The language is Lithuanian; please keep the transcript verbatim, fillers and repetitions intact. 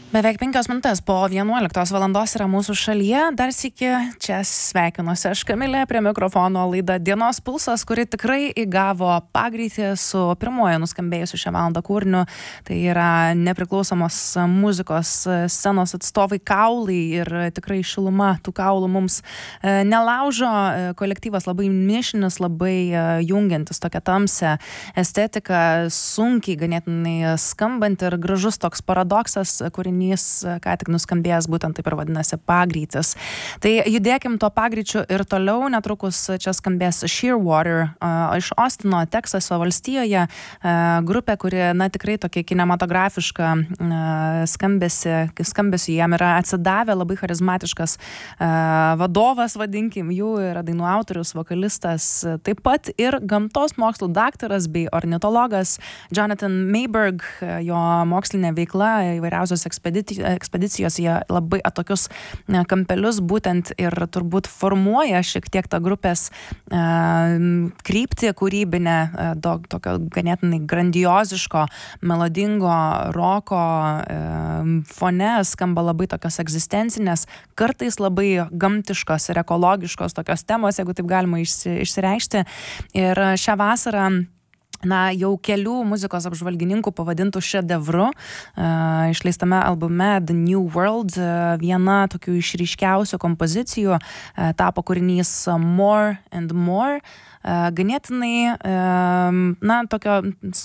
Beveik penkios minutės po vienuoliktos valandos yra mūsų šalyje. Dar sykį čia sveikinuosi aš, Kamilė, prie mikrofono laida Dienos pulsas, kuri tikrai įgavo pagreitį su pirmoju nuskambėjusiu šią valandą kūriniu. Tai yra nepriklausomos muzikos scenos atstovai Kaulai ir tikrai šiluma tų kaulų mums nelaužo. Kolektyvas labai nišinis, labai jungiantis tokią tamsią estetiką, sunkiai ganėtinai skambant ir gražus toks paradoksas, kūrinys ką tik nuskambėjęs, būtent taip ir vadinasi pagreitis. Tai judėkim tuo pagreičiu ir toliau. Netrukus čia skambės Shearwater uh, iš Ostino, Teksaso valstijoje. Uh, grupė, kuri, na, tikrai tokia kinematografiška uh, skambesi, skambesi jam yra atsidavę, labai charizmatiškas uh, vadovas, vadinkim, jų yra dainų autorius, vokalistas, taip pat ir gamtos mokslų daktaras bei ornitologas Jonathan Mayberg. Jo mokslinė veikla, įvairiausios ekspedicijos, jie labai atokius kampelius būtent ir turbūt formuoja šiek tiek tą grupės e, kryptį kūrybinę, e, do, tokio ganėtinai grandioziško, melodingo roko e, fone skamba labai tokios egzistencinės, kartais labai gamtiškos ir ekologiškos tokios temos, jeigu taip galima išsi, išsireikšti. Ir šią vasarą na, jau kelių muzikos apžvalgininkų pavadintų šedevru. Uh, išleistame albume The New World uh, viena tokių išryškiausių kompozicijų uh, tapo kūrinys More and More. Uh, ganėtinai, uh, na, tokio